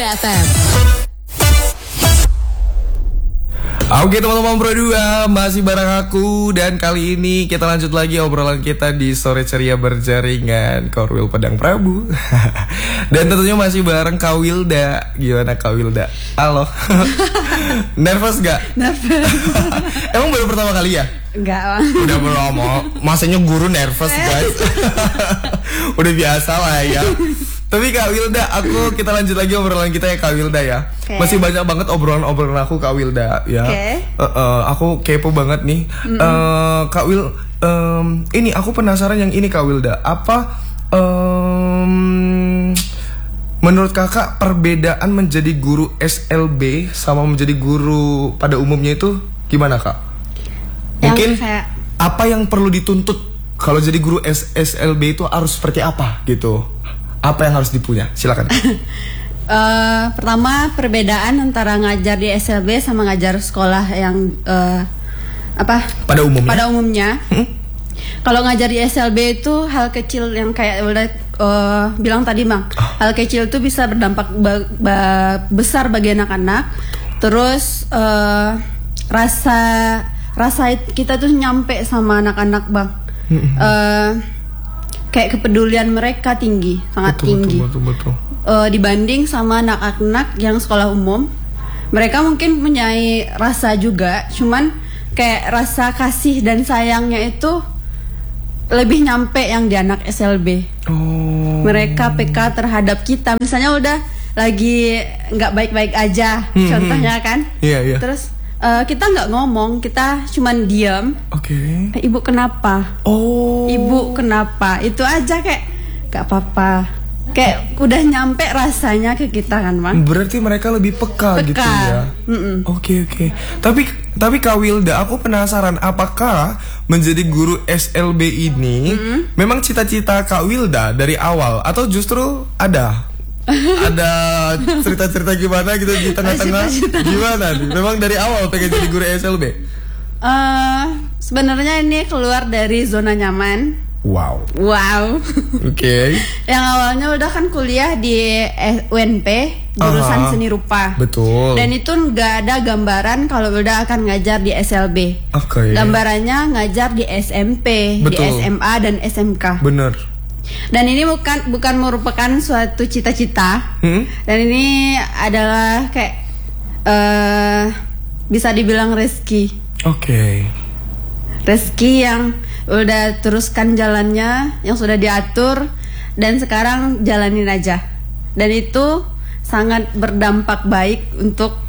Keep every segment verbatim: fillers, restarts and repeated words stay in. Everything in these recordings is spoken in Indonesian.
F M. Oke teman-teman Pro dua, masih bareng aku. Dan kali ini kita lanjut lagi obrolan kita di Sore Ceria Berjaringan Korwil Pedang Prabu. Dan tentunya masih bareng Kak Wilda. Gimana Kak Wilda? Halo. Nervous gak? Nervous. Emang baru pertama kali ya? Enggak bang. Udah belum, masanya guru nervous guys. Udah biasa lah ya. Tapi Kak Wilda, aku kita lanjut lagi obrolan kita ya Kak Wilda ya. Okay. Masih banyak banget obrolan-obrolan aku Kak Wilda ya. Okay. Uh, uh, aku kepo banget nih. Mm-hmm. Uh, Kak Wil, um, ini aku penasaran yang ini Kak Wilda. Apa um, menurut kakak perbedaan menjadi guru S L B sama menjadi guru pada umumnya itu gimana Kak? Mungkin yang kayak... apa yang perlu dituntut kalau jadi guru S- SLB itu harus seperti apa gitu? Apa yang harus dipunya? Silakan. uh, pertama perbedaan antara ngajar di S L B sama ngajar sekolah yang uh, apa? Pada umumnya. Pada umumnya. Hmm? Kalau ngajar di S L B itu hal kecil yang kayak udah uh, bilang tadi bang, oh. hal kecil itu bisa berdampak ba- ba- besar bagi anak-anak. Terus uh, rasa rasa kita tuh nyampe sama anak-anak bang. Hmm. Uh, kayak kepedulian mereka tinggi, sangat betul, tinggi betul, betul, betul. Uh, dibanding sama anak-anak yang sekolah umum. Mereka mungkin punya rasa juga, cuman kayak rasa kasih dan sayangnya itu lebih nyampe yang di anak S L B. Oh. Mereka P K terhadap kita, misalnya udah lagi nggak baik-baik aja, hmm, contohnya kan, yeah, yeah. terus Uh, kita nggak ngomong, kita cuman diam. Oke. Okay. Eh, ibu kenapa? Oh. Ibu kenapa? Itu aja kayak nggak apa-apa. Kayak udah nyampe rasanya ke kita kan bang. Berarti mereka lebih peka, peka. gitu ya. Oke oke. Okay, okay. Tapi tapi Kak Wilda, aku penasaran apakah menjadi guru S L B ini mm-hmm. memang cita-cita Kak Wilda dari awal atau justru ada? Ada cerita-cerita gimana gitu di tengah-tengah? Gimana nih? Memang dari awal pengen jadi guru S L B? Uh, sebenarnya ini keluar dari zona nyaman. Wow. Wow. Oke. Okay. Yang awalnya udah kan kuliah di U N P jurusan uh-huh. seni rupa. Betul. Dan itu nggak ada gambaran kalau udah akan ngajar di S L B. Oke. Okay. Gambarannya ngajar di S M P, betul. Di S M A dan S M K. Bener. Dan ini bukan bukan merupakan suatu cita-cita. Hmm? Dan ini adalah kayak uh, bisa dibilang rezeki. Oke. Okay. Rezeki yang udah teruskan jalannya, yang sudah diatur dan sekarang jalanin aja. Dan itu sangat berdampak baik untuk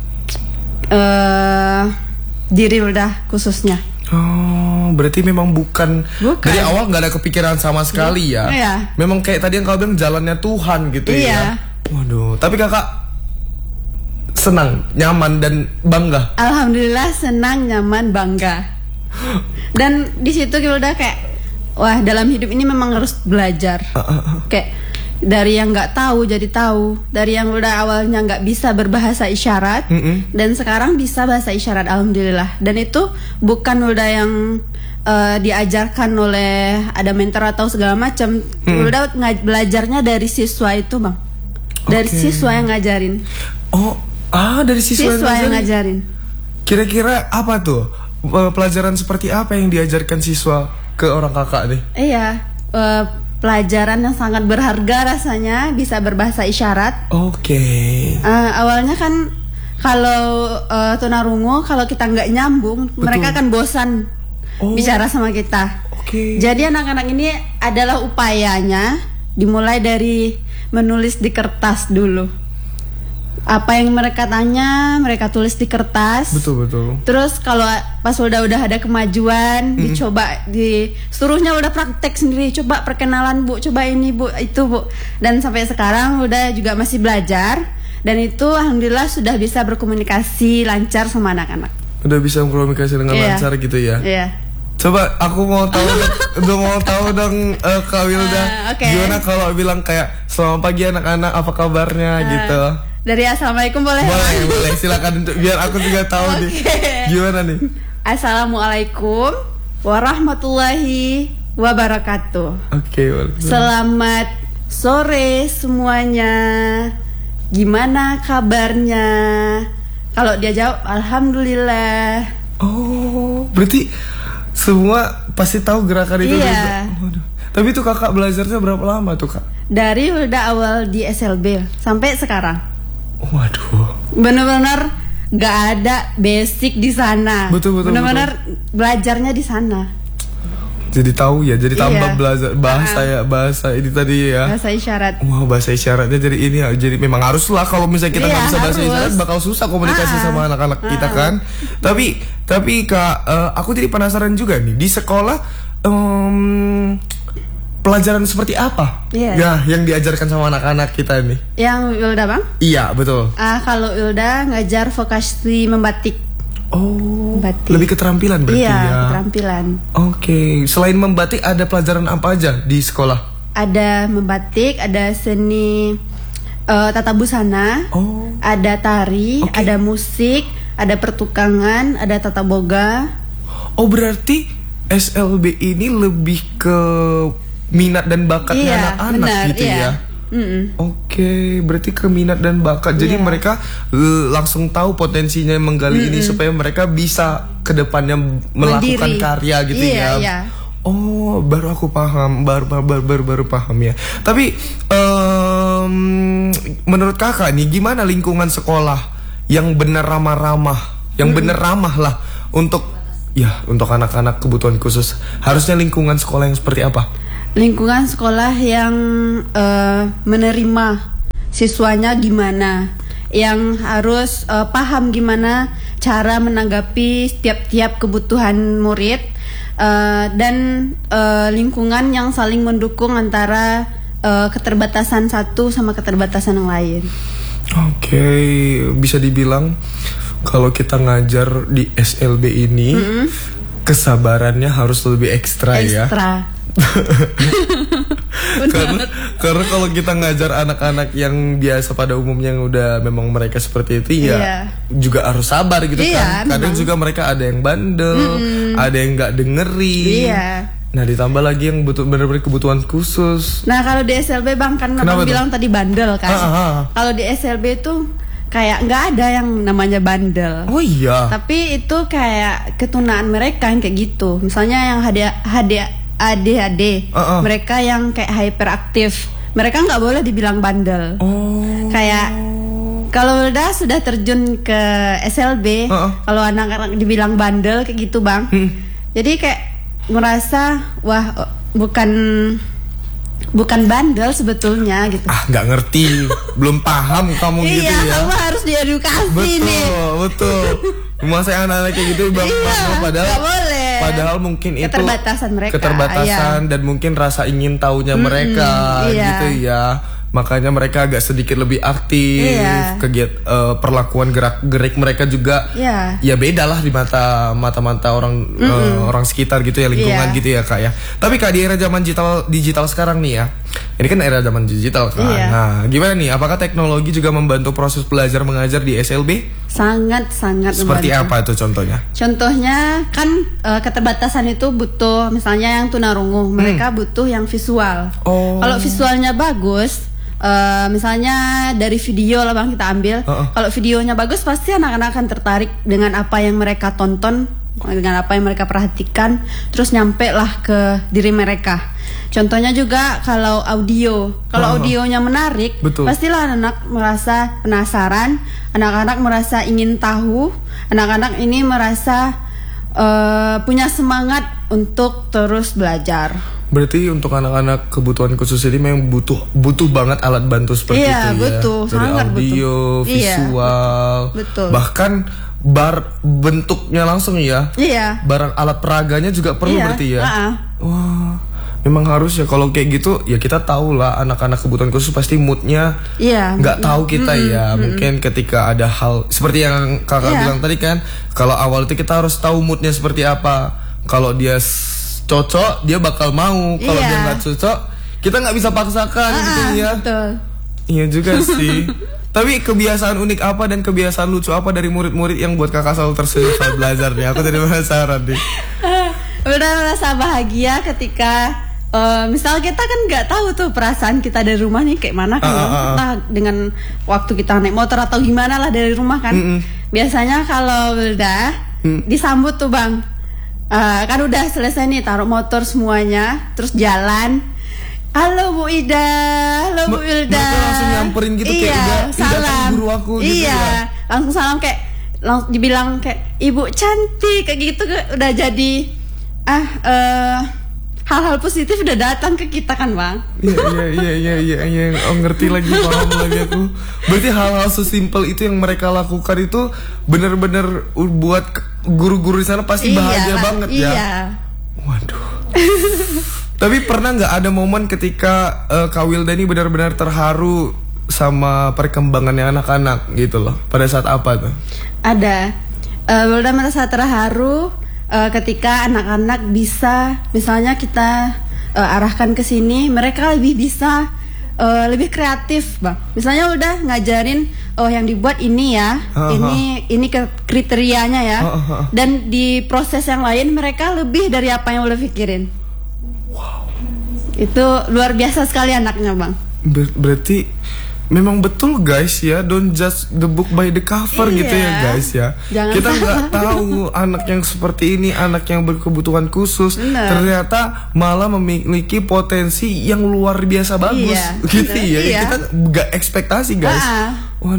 uh, diri udah khususnya. Oh, berarti memang bukan, bukan. Dari awal nggak ada kepikiran sama sekali ya. Iya. Memang kayak tadi yang kau bilang jalannya Tuhan gitu iya. ya. Waduh, tapi kakak senang, nyaman dan bangga. Alhamdulillah senang, nyaman, bangga. Dan di situ kita udah kayak, wah dalam hidup ini memang harus belajar. Uh, uh, uh. Kayak dari yang nggak tahu jadi tahu, dari yang udah awalnya nggak bisa berbahasa isyarat, mm-hmm. dan sekarang bisa bahasa isyarat, alhamdulillah. Dan itu bukan udah yang uh, diajarkan oleh ada mentor atau segala macam, mm-hmm. udah ng- belajarnya dari siswa itu bang, dari okay. siswa yang ngajarin. Oh, ah dari siswa, siswa yang, yang ngajarin. Kira-kira apa tuh pelajaran seperti apa yang diajarkan siswa ke orang kakak nih? Iya. Uh, Pelajaran yang sangat berharga rasanya, bisa berbahasa isyarat. Oke. Okay. Uh, awalnya kan kalau uh, tunarungu, kalau kita nggak nyambung, betul. Mereka akan bosan oh. bicara sama kita. Oke. Okay. Jadi anak-anak ini adalah upayanya dimulai dari menulis di kertas dulu. Apa yang mereka tanya, mereka tulis di kertas. Betul betul. Terus kalau pas udah udah ada kemajuan, mm. dicoba di seluruhnya udah praktek sendiri. Coba perkenalan bu, coba ini bu, itu bu. Dan sampai sekarang udah juga masih belajar. Dan itu alhamdulillah sudah bisa berkomunikasi lancar sama anak-anak. Udah bisa berkomunikasi dengan yeah. lancar gitu ya? Iya. Yeah. Coba aku mau tahu, udah mau tahu dong uh, Kak Wilda, uh, okay. gimana kalau bilang kayak selamat pagi anak-anak, apa kabarnya uh. gitu? Dari assalamualaikum boleh? Boleh, boleh. Silakan biar aku juga tahu okay. nih. Gimana nih? Assalamualaikum warahmatullahi wabarakatuh. Oke, okay, Selamat sore semuanya. gimana kabarnya. Kalau dia jawab alhamdulillah. Oh, berarti semua pasti tahu gerakan itu. Iya. Waduh. Tapi itu kakak belajarnya berapa lama tuh kak? Dari udah awal di S L B sampai sekarang. Waduh. Bener-bener gak ada basic di sana. Betul betul. Bener-bener belajarnya di sana. Jadi tahu ya, jadi tambah iya. belajar bahasa uh, ya bahasa ini tadi ya. Bahasa isyarat. Wah, bahasa isyaratnya jadi ini ya. Jadi memang harus lah, kalau misalnya kita nggak iya, bisa bahasa harus. isyarat bakal susah komunikasi uh, sama anak-anak uh, kita kan. Tapi tapi kak, uh, aku jadi penasaran juga nih, di sekolah um, pelajaran seperti apa? Yeah. Ya yang diajarkan sama anak-anak kita nih. Yang Wilda bang? Iya betul. Uh, kalau Wilda ngajar vokasi membatik. Oh, membatik. Lebih keterampilan berarti iya, ya. Iya, keterampilan. Oke, okay. Selain membatik ada pelajaran apa aja di sekolah? Ada membatik, ada seni uh, tata busana, oh. ada tari, okay. ada musik, ada pertukangan, ada tata boga. Oh, berarti S L B ini lebih ke minat dan bakatnya anak-anak iya, gitu iya. ya? Mm-mm. Oke, okay, berarti ke minat dan bakat. Jadi yeah. mereka uh, langsung tahu potensinya menggali Mm-mm. ini supaya mereka bisa kedepannya melakukan Mandiri. karya gitu yeah, ya. Yeah. Oh, baru aku paham, baru baru baru, baru paham ya. Tapi um, menurut kakak nih, gimana lingkungan sekolah yang benar ramah-ramah, yang mm-hmm. benar ramah lah untuk ya untuk anak-anak kebutuhan khusus? Harusnya lingkungan sekolah yang seperti apa? Lingkungan sekolah yang uh, menerima siswanya gimana, yang harus uh, paham gimana cara menanggapi setiap-tiap kebutuhan murid, uh, dan uh, lingkungan yang saling mendukung antara uh, keterbatasan satu sama keterbatasan yang lain. Oke, okay. Bisa dibilang kalau kita ngajar di S L B ini mm-hmm. kesabarannya harus lebih ekstra, ekstra. ya. Ekstra. karena karena kalau kita ngajar anak-anak yang biasa pada umumnya yang udah memang mereka seperti itu ya iya. juga harus sabar gitu iya, kan. Kadang memang. juga mereka ada yang bandel, mm-hmm. ada yang nggak dengerin. Iya. Nah ditambah lagi yang butuh benar-benar kebutuhan khusus. Nah kalau di S L B bang kan abang bilang tadi bandel kan. Ah, ah. Kalau di S L B tuh kayak nggak ada yang namanya bandel. Oh iya. Tapi itu kayak ketunaan mereka yang kayak gitu. Misalnya yang hadiah hadiah A D H D, uh-uh. mereka yang kayak hyperaktif, mereka nggak boleh dibilang bandel. Oh. Kayak kalau udah sudah terjun ke S L B, uh-uh. kalau anak-anak dibilang bandel kayak gitu bang, hmm. jadi kayak merasa wah bukan bukan bandel sebetulnya gitu. Ah nggak ngerti, belum paham kamu gitu ya. Iya, kamu harus diedukasi betul, nih. Betul, betul. Masa anak-anak kayak gitu bang, iya, padahal boleh. padahal mungkin itu keterbatasan mereka, keterbatasan iya. dan mungkin rasa ingin tahunya mm-hmm, mereka iya. gitu ya. Makanya mereka agak sedikit lebih aktif, iya. kegiat uh, perlakuan gerak gerik mereka juga iya. ya beda lah di mata mata mata orang mm-hmm. uh, orang sekitar gitu ya, lingkungan iya. gitu ya kak ya. Tapi kak di era zaman digital digital sekarang nih ya, ini kan era zaman digital kan. Iya. Nah gimana nih? Apakah teknologi juga membantu proses belajar mengajar di S L B? Sangat sangat. Seperti membantu. apa itu contohnya? Contohnya kan uh, keterbatasan itu butuh, misalnya yang tunarungu, hmm. mereka butuh yang visual. Oh. Kalau visualnya bagus. Uh, misalnya dari video lah bang kita ambil, uh-uh. kalau videonya bagus pasti anak-anak akan tertarik dengan apa yang mereka tonton, dengan apa yang mereka perhatikan, terus nyampe lah ke diri mereka. Contohnya juga kalau audio, kalau uh-huh. audionya menarik, betul. Pastilah anak merasa penasaran, anak-anak merasa ingin tahu, anak-anak ini merasa uh, punya semangat untuk terus belajar. Berarti untuk anak-anak kebutuhan khusus ini memang butuh butuh banget alat bantu seperti iya, itu ya. Betul, dari sangat audio, betul. visual, iya, betul. bahkan bar bentuknya langsung ya. Iya. Barang alat peraganya juga perlu iya, berarti ya. Uh-uh. Wah, memang harus ya kalau kayak gitu ya kita tahu lah anak-anak kebutuhan khusus pasti moodnya iya, nggak tahu kita mm-hmm, ya. Mm-hmm. Mungkin ketika ada hal seperti yang kakak iya. bilang tadi kan, kalau awal itu kita harus tahu moodnya seperti apa. Kalau dia cocok dia bakal mau, kalau iya. dia nggak cocok kita nggak bisa paksakan ah, gitu ya. Betul. Iya juga sih. Tapi kebiasaan unik apa dan kebiasaan lucu apa dari murid-murid yang buat kakak selalu tersenyum saat belajar nih? Aku jadi penasaran nih. Udah merasa bahagia ketika Uh, misal kita kan nggak tahu tuh perasaan kita dari rumah nih kayak mana kan, uh, uh, uh. entah dengan waktu kita naik motor atau gimana lah dari rumah kan. Mm -mm. Biasanya kalau udah mm. disambut tuh bang, uh, kan udah selesai nih taruh motor semuanya, terus jalan. Halo Bu Ida, halo Bu Ilda. Mereka langsung nyamperin gitu iya, kayak udah salam. Guru aku gitu. Iya, ya. Langsung salam kayak langsung dibilang kayak Ibu cantik kayak gitu, udah jadi ah. Uh, hal-hal positif udah datang ke kita kan bang. Iya iya iya iya iya iya oh, ngerti lagi, paham lagi aku. Berarti hal-hal sesimpel itu yang mereka lakukan itu benar-benar buat guru-guru di sana pasti bahagia iya, banget iya. ya. Waduh. Tapi pernah nggak ada momen ketika uh, Kak Wilda ini benar-benar terharu sama perkembangannya anak-anak gitu loh? Pada saat apa tuh? Ada. Uh, Wilda merasa terharu Uh, ketika anak-anak bisa, misalnya kita uh, arahkan ke sini, mereka lebih bisa, uh, lebih kreatif, bang. Misalnya udah ngajarin, oh yang dibuat ini ya, uh-huh. ini ini ke kriterianya ya, uh-huh. dan di proses yang lain mereka lebih dari apa yang udah pikirin. Wow. Itu luar biasa sekali anaknya, bang. Ber- berarti memang betul guys ya, don't judge the book by the cover iya. gitu ya guys ya. Jangan kita nggak tahu anak yang seperti ini, anak yang berkebutuhan khusus, bener. ternyata malah memiliki potensi yang luar biasa bagus, iya. gitu bener. ya. Iya. Kita nggak ekspektasi guys. Ah.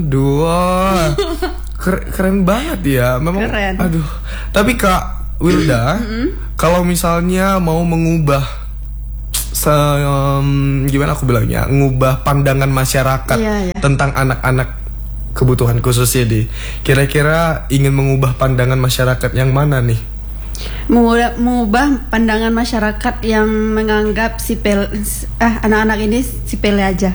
Waduh, keren, keren banget ya. Memang. Keren. Aduh. Tapi Kak Wilda, mm-hmm. kalau misalnya mau mengubah Se, um, gimana aku bilangnya, ngubah pandangan masyarakat iya, iya. tentang anak-anak kebutuhan khususnya di, kira-kira ingin mengubah pandangan masyarakat yang mana nih? Mengubah, mengubah pandangan masyarakat yang menganggap sipil, ah anak-anak ini sipil aja.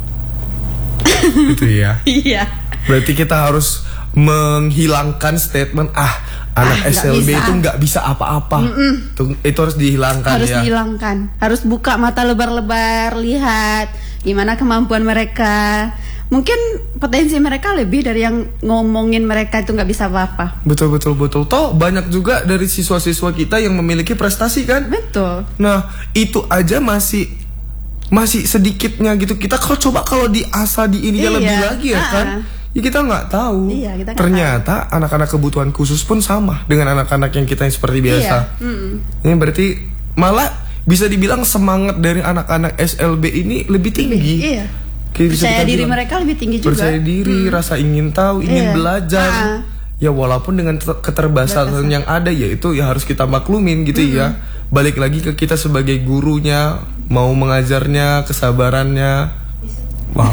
Gitu ya. Iya. Berarti kita harus menghilangkan statement ah anak ah, S L B itu nggak bisa apa-apa. Tuh, itu harus dihilangkan harus ya. Harus dihilangkan. Harus buka mata lebar-lebar, lihat gimana kemampuan mereka. Mungkin potensi mereka lebih dari yang ngomongin mereka itu nggak bisa apa-apa. Betul betul betul. Toh banyak juga dari siswa-siswa kita yang memiliki prestasi kan. Betul. Nah itu aja masih masih sedikitnya gitu. Kita kalau coba kalau diasah di ini iya. lebih lagi ya ah. kan. Ya kita nggak tahu. Iya, kita ternyata tahu. Anak-anak kebutuhan khusus pun sama dengan anak-anak yang kita yang seperti biasa. Iya. Ini berarti malah bisa dibilang semangat dari anak-anak S L B ini lebih tinggi. Iya. Percaya diri bilang, mereka lebih tinggi juga. Percaya diri, hmm. rasa ingin tahu, ingin iya. belajar. Ah. Ya walaupun dengan keterbatasan Batasan. yang ada ya itu ya harus kita maklumin gitu hmm. ya. Balik lagi ke kita sebagai gurunya, mau mengajarnya, kesabarannya. Wow.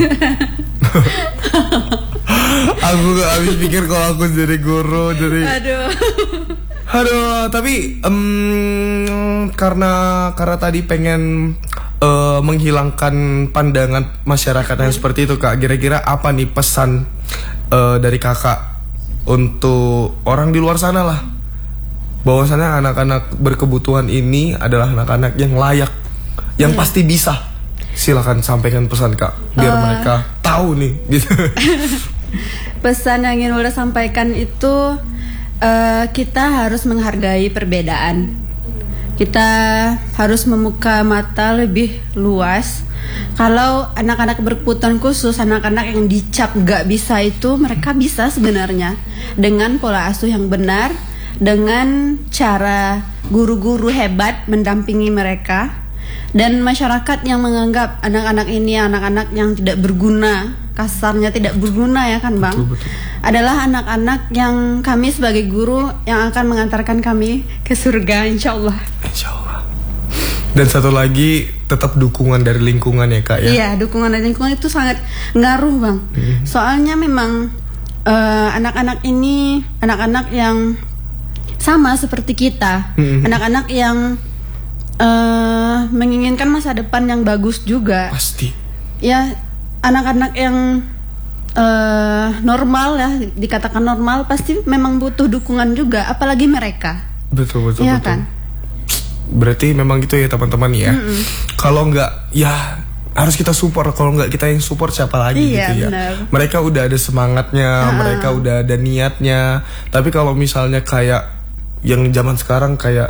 Aku gak habis pikir kalau aku jadi guru, jadi. Aduh. Aduh, tapi um, karena karena tadi pengen uh, menghilangkan pandangan masyarakat yang seperti itu, Kak. Kira-kira apa nih pesan uh, dari Kakak untuk orang di luar sana lah? Bahwasannya anak-anak berkebutuhan ini adalah anak-anak yang layak, yang hmm. pasti bisa. Silakan sampaikan pesan, Kak, biar uh. mereka tahu nih gitu. Pesan yang ingin udah sampaikan itu uh, kita harus menghargai perbedaan. Kita harus membuka mata lebih luas. Kalau anak-anak berkebutuhan khusus, anak-anak yang dicap gak bisa itu, mereka bisa sebenarnya dengan pola asuh yang benar, dengan cara guru-guru hebat mendampingi mereka. Dan masyarakat yang menganggap anak-anak ini anak-anak yang tidak berguna, kasarnya tidak berguna ya kan Bang, betul, betul. adalah anak-anak yang kami sebagai guru yang akan mengantarkan kami ke surga insyaallah. Insyaallah. Dan satu lagi tetap dukungan dari lingkungan ya Kak ya. Iya, dukungan dari lingkungan itu sangat ngaruh Bang. Hmm. Soalnya memang uh, anak-anak ini anak-anak yang sama seperti kita, hmm. anak-anak yang Uh, menginginkan masa depan yang bagus juga. Pasti. Ya, anak-anak yang uh, normal ya, dikatakan normal pasti memang butuh dukungan juga, apalagi mereka. Betul betul ya, betul. Kan? Berarti memang gitu ya teman-teman ya. Mm-mm. Kalau nggak ya harus kita support, kalau nggak kita yang support siapa lagi iya, gitu ya. Bener. Mereka udah ada semangatnya, uh-uh. mereka udah ada niatnya. Tapi kalau misalnya kayak yang zaman sekarang kayak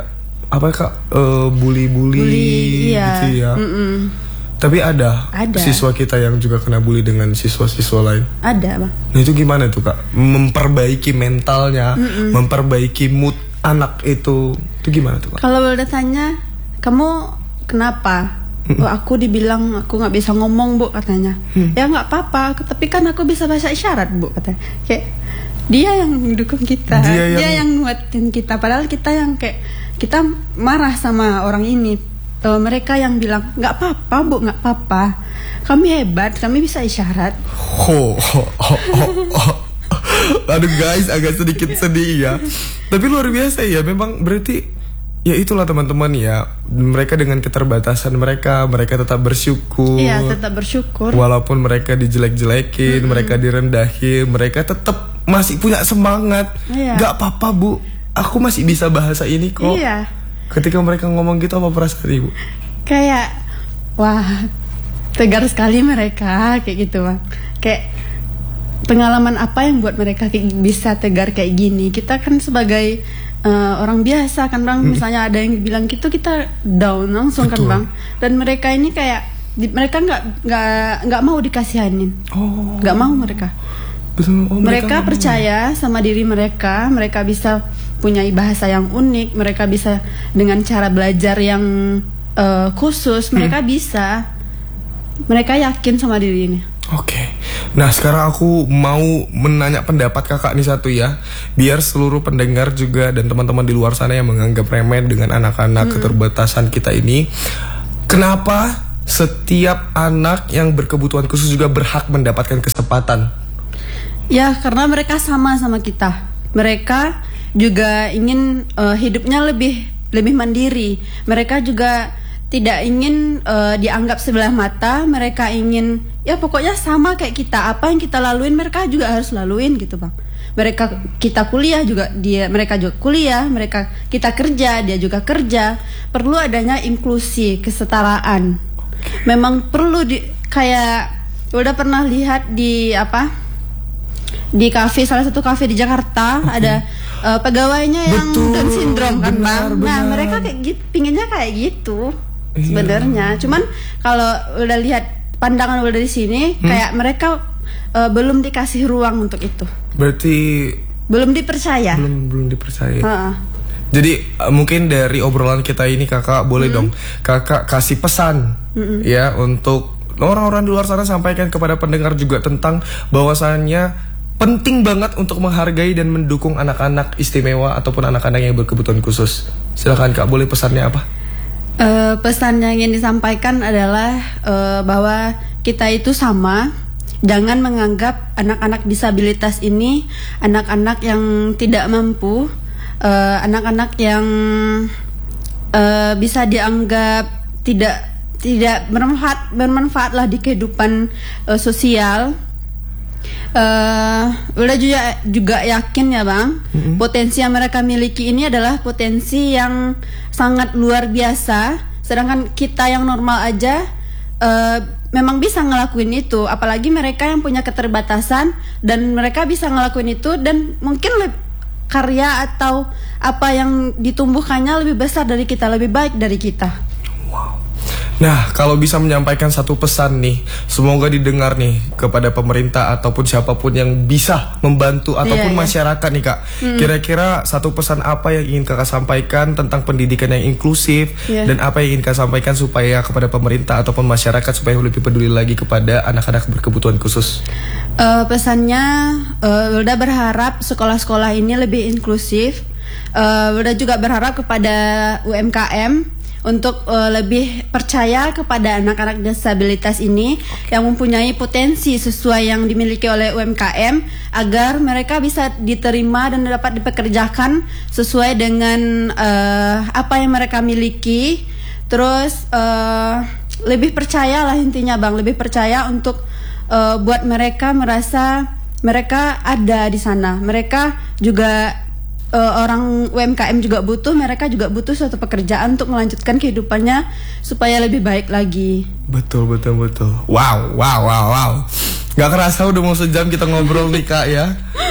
apa kak uh, bully-bully bully, iya. gitu ya. Mm-mm. Tapi ada, ada siswa kita yang juga kena bully dengan siswa-siswa lain. Ada bang. Nah itu gimana tuh kak? Memperbaiki mentalnya, Mm-mm. memperbaiki mood anak itu, itu gimana tuh kak? Kalau udah tanya, kamu kenapa? Oh, aku dibilang aku nggak bisa ngomong bu katanya. Hmm. Ya nggak apa-apa, tapi kan aku bisa bahasa isyarat bu katanya. Kayak dia yang mendukung kita, dia, dia yang, yang nguatin kita. Padahal kita yang kayak kita marah sama orang ini. Uh, mereka yang bilang nggak apa-apa bu, nggak apa-apa. Kami hebat, kami bisa isyarat. Oh, oh, oh, oh, oh. Aduh guys, agak sedikit sedih ya. Tapi luar biasa ya, memang berarti. Ya itulah teman-teman ya, mereka dengan keterbatasan mereka, mereka tetap bersyukur. Iya, tetap bersyukur. Walaupun mereka dijelek-jelekin, mm-hmm. mereka direndahin, mereka tetap masih punya semangat. Iya. Gak apa-apa bu, aku masih bisa bahasa ini kok. Iya. Ketika mereka ngomong gitu, apa perasaan ibu? Kayak, wah, tegar sekali mereka, kayak gitu bang. Kayak pengalaman apa yang buat mereka kayak bisa tegar kayak gini? Kita kan sebagai Uh, orang biasa kan bang, hmm. misalnya ada yang bilang gitu kita down langsung. Betul. Kan bang, dan mereka ini kayak di, mereka nggak nggak nggak mau dikasihanin, oh. nggak mau mereka. Betul. Oh, mereka mereka percaya mau. Sama diri mereka, mereka bisa punya bahasa yang unik, mereka bisa dengan cara belajar yang uh, khusus, mereka hmm. bisa, mereka yakin sama diri ini. Oke, okay. Nah sekarang aku mau menanya pendapat kakak nih satu ya, biar seluruh pendengar juga dan teman-teman di luar sana yang menganggap remeh dengan anak-anak hmm. keterbatasan kita ini, kenapa setiap anak yang berkebutuhan khusus juga berhak mendapatkan kesempatan? Ya karena mereka sama sama kita, mereka juga ingin uh, hidupnya lebih lebih mandiri, mereka juga tidak ingin uh, dianggap sebelah mata, mereka ingin ya pokoknya sama kayak kita, apa yang kita laluin mereka juga harus laluin gitu bang. Mereka kita kuliah juga dia, mereka juga kuliah, mereka kita kerja dia juga kerja. Perlu adanya inklusi, kesetaraan. Memang perlu di kayak udah pernah lihat di apa di kafe, salah satu kafe di Jakarta, okay. ada uh, pegawainya yang Betul, Down syndrome kan bang. Benar. Nah mereka kayak gitu, pinginnya kayak gitu. Sebenarnya, cuman kalau udah lihat pandangan udah dari sini, hmm? kayak mereka uh, belum dikasih ruang untuk itu. Berarti belum dipercaya. Belum belum dipercaya. Uh-uh. Jadi uh, mungkin dari obrolan kita ini kakak boleh hmm? dong, kakak kasih pesan hmm. ya untuk orang-orang di luar sana, sampaikan kepada pendengar juga tentang bahwasannya penting banget untuk menghargai dan mendukung anak-anak istimewa ataupun anak-anak yang berkebutuhan khusus. Silakan kak, boleh pesannya apa? Uh, pesan yang ingin disampaikan adalah uh, bahwa kita itu sama. Jangan menganggap anak-anak disabilitas ini anak-anak yang tidak mampu, uh, anak-anak yang uh, bisa dianggap tidak tidak bermanfaat bermanfaat lah di kehidupan uh, sosial. Uh, udah juga juga yakin ya bang, mm-hmm. potensi yang mereka miliki ini adalah potensi yang sangat luar biasa. Sedangkan kita yang normal aja uh, memang bisa ngelakuin itu, apalagi mereka yang punya keterbatasan dan mereka bisa ngelakuin itu, dan mungkin le- karya atau apa yang ditumbuhkannya lebih besar dari kita, lebih baik dari kita. Wow. Nah, kalau bisa menyampaikan satu pesan nih, semoga didengar nih kepada pemerintah ataupun siapapun yang bisa membantu ataupun yeah, yeah. masyarakat nih kak. Hmm. Kira-kira satu pesan apa yang ingin kakak sampaikan tentang pendidikan yang inklusif yeah. dan apa yang ingin kakak sampaikan supaya kepada pemerintah ataupun masyarakat supaya lebih peduli lagi kepada anak-anak berkebutuhan khusus? Uh, pesannya, uh, Wilda berharap sekolah-sekolah ini lebih inklusif. Uh, Wilda juga berharap kepada U M K M untuk uh, lebih percaya kepada anak-anak disabilitas ini yang mempunyai potensi sesuai yang dimiliki oleh U M K M, agar mereka bisa diterima dan dapat dipekerjakan sesuai dengan uh, apa yang mereka miliki. Terus uh, lebih percaya lah intinya bang, lebih percaya untuk uh, buat mereka merasa mereka ada di sana. Mereka juga Uh, orang U M K M juga butuh, mereka juga butuh suatu pekerjaan untuk melanjutkan kehidupannya supaya lebih baik lagi. Betul, betul, betul. Wow, wow, wow, wow. Gak kerasa udah mau sejam kita ngobrol nih kak ya.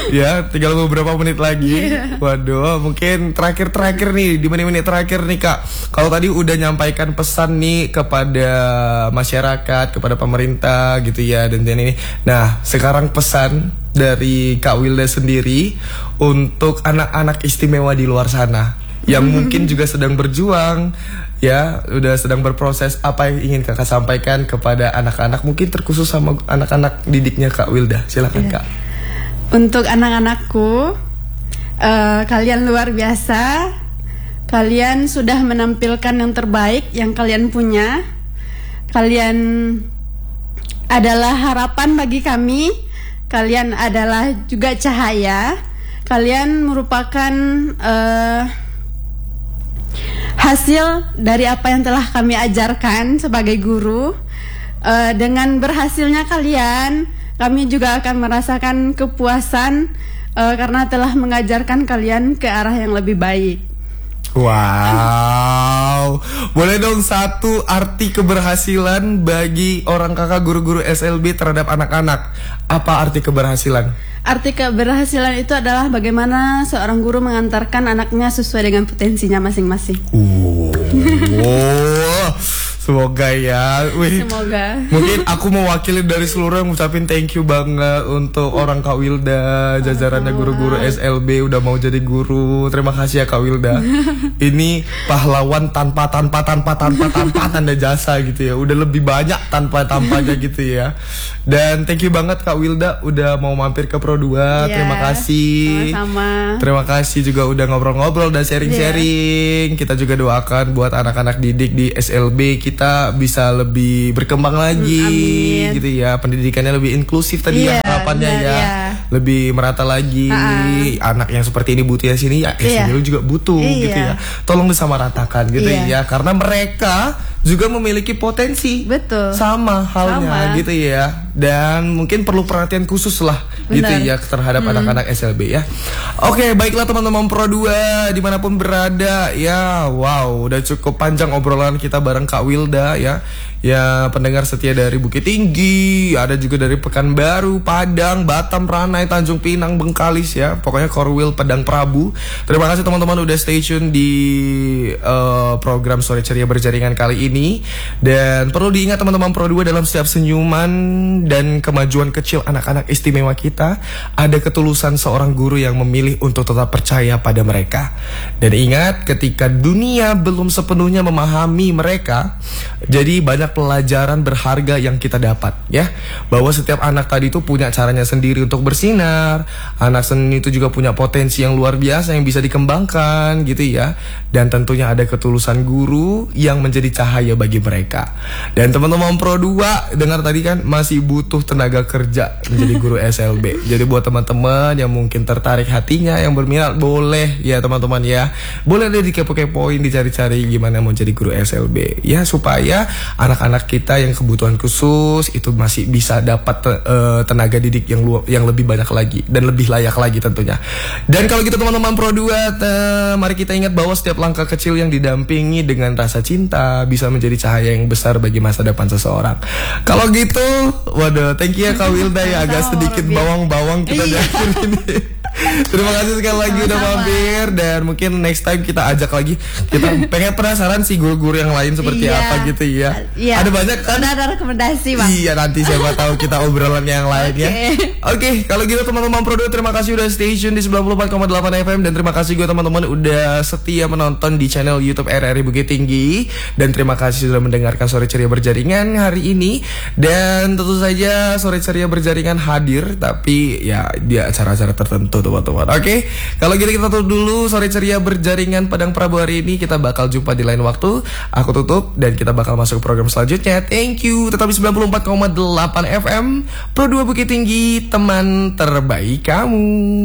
Ya, tinggal beberapa menit lagi. Waduh, mungkin terakhir-terakhir nih, di menit-menit terakhir nih Kak. Kalau tadi udah nyampaikan pesan nih kepada masyarakat, kepada pemerintah gitu ya, dan ini. Nah, sekarang pesan dari Kak Wilda sendiri untuk anak-anak istimewa di luar sana yang mungkin juga sedang berjuang, ya, udah sedang berproses. Apa yang ingin Kakak sampaikan kepada anak-anak, mungkin terkhusus sama anak-anak didiknya Kak Wilda? Silakan yeah. Kak. Untuk anak-anakku, uh, kalian luar biasa. Kalian sudah menampilkan yang terbaik yang kalian punya. Kalian adalah harapan bagi kami. Kalian adalah juga cahaya. Kalian merupakan uh, hasil dari apa yang telah kami ajarkan sebagai guru. Uh, dengan berhasilnya kalian, kami juga akan merasakan kepuasan uh, karena telah mengajarkan kalian ke arah yang lebih baik. Wow, boleh dong satu arti keberhasilan bagi orang kakak guru-guru S L B terhadap anak-anak. Apa arti keberhasilan? Arti keberhasilan itu adalah bagaimana seorang guru mengantarkan anaknya sesuai dengan potensinya masing-masing. Uh, oh, semoga ya. Wih, semoga. Mungkin aku mewakili dari seluruh yang ngucapin thank you banget untuk orang Kak Wilda, jajarannya guru-guru S L B udah mau jadi guru. Terima kasih ya Kak Wilda. Ini pahlawan tanpa tanpa tanpa tanpa tanpa tanda jasa gitu ya. Udah lebih banyak tanpa tampanya gitu ya. Dan thank you banget Kak Wilda udah mau mampir ke Pro dua. Yeah, terima kasih. Sama-sama. Terima kasih juga udah ngobrol-ngobrol dan sharing-sharing. Yeah. Kita juga doakan buat anak-anak didik di S L B kita bisa lebih berkembang lagi. Amin. Gitu ya. Pendidikannya lebih inklusif tadi yeah, ya harapannya yeah, ya. Yeah. Lebih merata lagi. Uh-uh. Anak yang seperti ini butuh ya sini ya. S L B yeah. juga butuh yeah. gitu ya. Tolong disamaratakan gitu yeah. ya. Karena mereka juga memiliki potensi. Betul. Sama halnya sama. Gitu ya. Dan mungkin perlu perhatian khusus lah. Benar. Gitu ya terhadap hmm. anak-anak S L B ya. Oke, baiklah teman-teman Pro dua dimanapun berada ya. Wow, udah cukup panjang obrolan kita bareng Kak Wilda ya. Ya, pendengar setia dari Bukit Tinggi, ada juga dari Pekanbaru, Padang, Batam, Ranai, Tanjung Pinang, Bengkalis ya. Pokoknya Korwil, Padang Prabu. Terima kasih teman-teman udah stay tune di uh, program Sore Ceria Berjaringan kali ini. Dan perlu diingat teman-teman Pro dua, dalam setiap senyuman dan kemajuan kecil anak-anak istimewa kita, ada ketulusan seorang guru yang memilih untuk tetap percaya pada mereka. Dan ingat, ketika dunia belum sepenuhnya memahami mereka, jadi banyak pelajaran berharga yang kita dapat ya, bahwa setiap anak tadi itu punya caranya sendiri untuk bersinar. Anak seni itu juga punya potensi yang luar biasa yang bisa dikembangkan gitu ya. Dan tentunya ada ketulusan guru yang menjadi cahaya bagi mereka. Dan teman-teman Pro dua dengar tadi kan masih butuh tenaga kerja menjadi guru S L B. Jadi buat teman-teman yang mungkin tertarik hatinya, yang berminat, boleh ya teman-teman ya. Boleh deh dikepo-kepoin, dicari-cari gimana mau jadi guru S L B ya, supaya anak anak kita yang kebutuhan khusus itu masih bisa dapat uh, tenaga didik yang lu yang lebih banyak lagi dan lebih layak lagi tentunya. Dan kalau gitu teman-teman Pro dua, te- mari kita ingat bahwa setiap langkah kecil yang didampingi dengan rasa cinta bisa menjadi cahaya yang besar bagi masa depan seseorang. Kalau gitu, waduh, thank you ya Kak Wilda ya, agak sedikit bawang-bawang kita di akhir ini. Terima kasih sekali lagi udah mampir. Dan mungkin next time kita ajak lagi. Kita pengen penasaran sih guru-guru yang lain seperti iya. apa gitu ya. Iya. Ada banyak kan? Ada rekomendasi Bang. Iya, nanti siapa tahu kita obrolan yang lain okay. ya. Oke, okay, kalau gitu teman-teman Pro dua, terima kasih udah stay tune di sembilan puluh empat koma delapan F M. Dan terima kasih juga teman-teman udah setia menonton di channel YouTube R R I Bukit Tinggi. Dan terima kasih sudah mendengarkan Sore Ceria Berjaringan hari ini. Dan tentu saja Sore Ceria Berjaringan hadir, tapi ya di acara-acara tertentu teman-teman. Oke, okay? Kalau gitu kita tutup dulu Sore Ceria Berjaringan Padang Prabu hari ini. Kita bakal jumpa di lain waktu. Aku tutup dan kita bakal masuk ke program selanjutnya. Thank you. Tetap di sembilan puluh empat koma delapan F M Pro dua Bukit Tinggi, teman terbaik kamu.